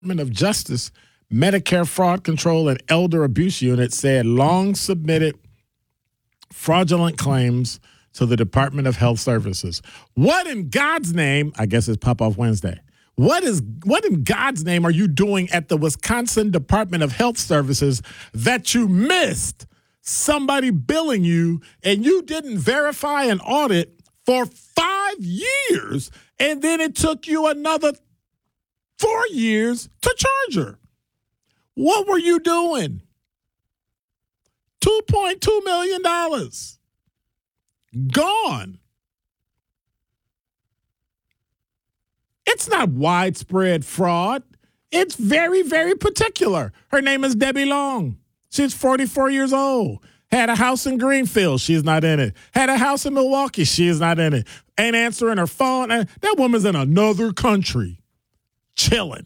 Department of Justice Medicare Fraud Control and Elder Abuse Unit said long submitted fraudulent claims to the Department of Health Services. What in God's name, I guess it's Pop-Off Wednesday, what in God's name are you doing at the Wisconsin Department of Health Services that you missed somebody billing you and you didn't verify an audit for 5 years, and then it took you another 4 years to charge her? What were you doing? $2.2 million. Gone. It's not widespread fraud. It's very, very particular. Her name is Debbie Long. She's 44 years old. Had a house in Greenfield. She's not in it. Had a house in Milwaukee. She is not in it. Ain't answering her phone. That woman's in another country, chilling.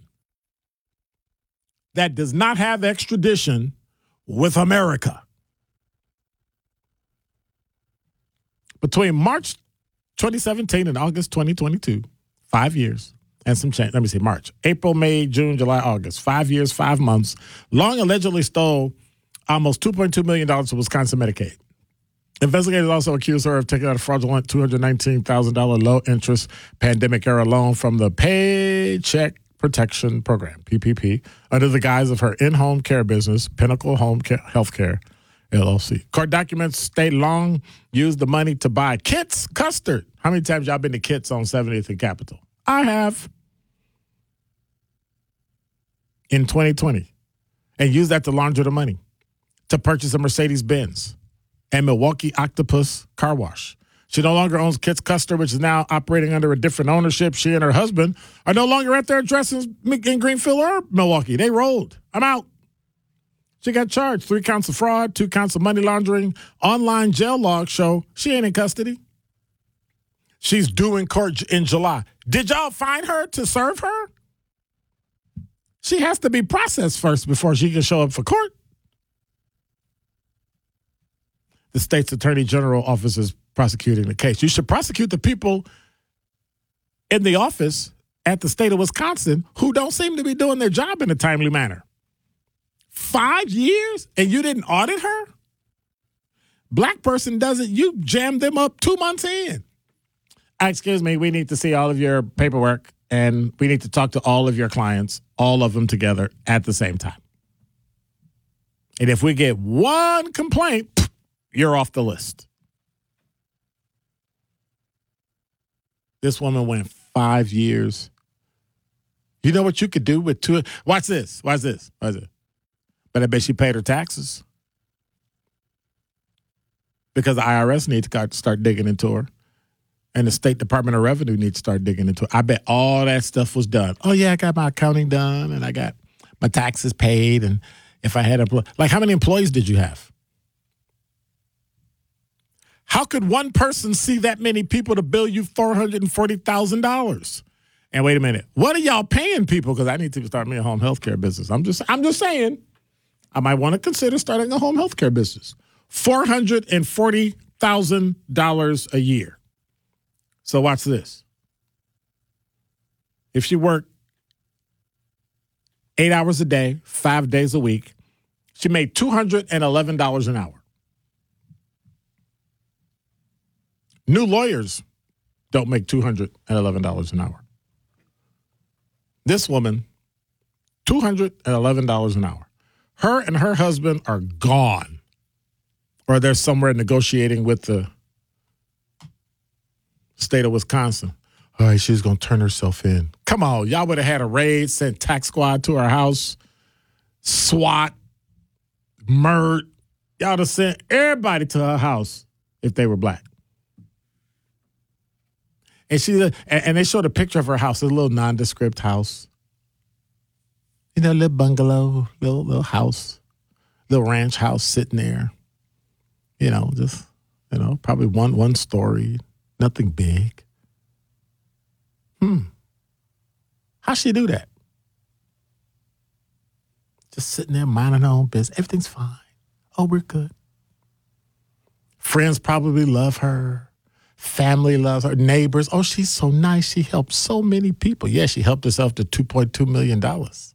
That does not have extradition with America. Between March 2017 and August 2022, 5 years and some change. Let me see, March, April, May, June, July, August, 5 years, 5 months. Long allegedly stole almost $2.2 million of Wisconsin Medicaid. Investigators also accused her of taking out a fraudulent $219,000 low-interest pandemic-era loan from the Paycheck Protection Program, PPP, under the guise of her in-home care business, Pinnacle Home Health Care, LLC. Court documents state Long used the money to buy Kits Custard. How many times y'all been to Kits on 70th and Capitol? I have. In 2020. And used that to launder the money to purchase a Mercedes-Benz and Milwaukee Octopus Car Wash. She no longer owns Kits Custard, which is now operating under a different ownership. She and her husband are no longer at their addresses in Greenfield or Milwaukee. They rolled. I'm out. She got charged 3 counts of fraud, 2 counts of money laundering. Online jail logs show she ain't in custody. She's due in court in July. Did y'all find her to serve her? She has to be processed first before she can show up for court. The state's attorney general office is prosecuting the case. You should prosecute the people in the office at the state of Wisconsin who don't seem to be doing their job in a timely manner. 5 years and you didn't audit her? Black person doesn't, you jammed them up 2 months in. Excuse me, we need to see all of your paperwork and we need to talk to all of your clients, all of them together at the same time. And if we get one complaint, you're off the list. This woman went 5 years. You know what you could do with 2? Watch this. Watch this. Watch it. But I bet she paid her taxes. Because the IRS needs to start digging into her. And the State Department of Revenue needs to start digging into her. I bet all that stuff was done. Oh, yeah, I got my accounting done and I got my taxes paid. And if I had how many employees did you have? How could one person see that many people to bill you $440,000? And wait a minute, what are y'all paying people? Because I need to start me a home health care business. I'm just saying, I might want to consider starting a home health care business. $440,000 a year. So watch this. If she worked 8 hours a day, 5 days a week, she made $211 an hour. New lawyers don't make $211 an hour. This woman, $211 an hour. Her and her husband are gone. Or they're somewhere negotiating with the state of Wisconsin. All right, she's going to turn herself in. Come on, y'all would have had a raid, sent tax squad to her house, SWAT, MIRT. Y'all would have sent everybody to her house if they were black. And they showed a picture of her house, a little nondescript house. You know, little bungalow, little house, little ranch house sitting there. You know, just, probably one story, nothing big. How'd she do that? Just sitting there minding her own business. Everything's fine. Oh, we're good. Friends probably love her. Family loves her. Neighbors. Oh, she's so nice. She helped so many people. Yeah, she helped herself to $2.2 million.